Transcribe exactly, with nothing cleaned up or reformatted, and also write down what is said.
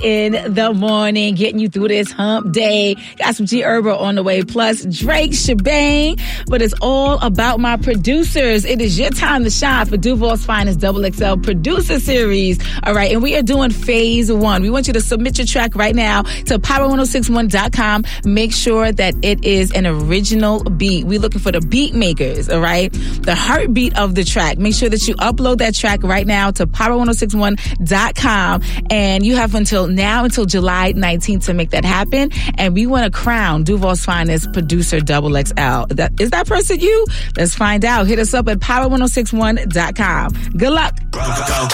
in the morning, getting you through this hump day. Got some G Herbo on the way, plus Drake, Shebang. But it's all about my producers. It is your time to shine for Duval's Finest Double X L Producer Series. All right, and we are doing phase one. We want you to submit your track right now to power ten sixty-one dot com. Make sure that it is an original beat. We're looking for the beat makers, all right? The heartbeat of the track. Make sure that you upload that track right now to power ten sixty-one dot com. And you have until now, until July nineteenth to make that happen. And we want to crown Duval's Finest Producer Double X L. That, is that person you? Let's find out. Hit us up at power ten sixty-one dot com. Good luck.